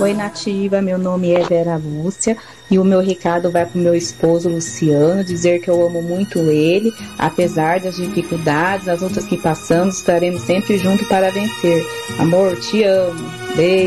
Oi, Nativa, meu nome é Vera Lúcia e o meu recado vai para o meu esposo Luciano, dizer que eu amo muito ele, apesar das dificuldades, as lutas que passamos, estaremos sempre juntos para vencer. Amor, te amo. Beijo.